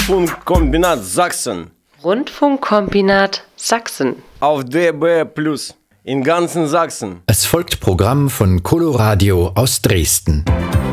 Rundfunkkombinat Sachsen. Rundfunkkombinat Sachsen. Auf DAB+ in ganzen Sachsen. Es folgt Programm von Coloradio aus Dresden.